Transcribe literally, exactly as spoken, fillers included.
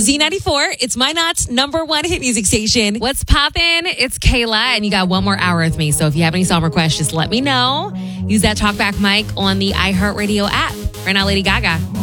Z ninety-four, it's my Knots number one hit music station. What's poppin'? It's Kayla, and you got one more hour with me. So if you have any song requests, just let me know. Use that talkback mic on the iHeartRadio app. Right now, Lady Gaga.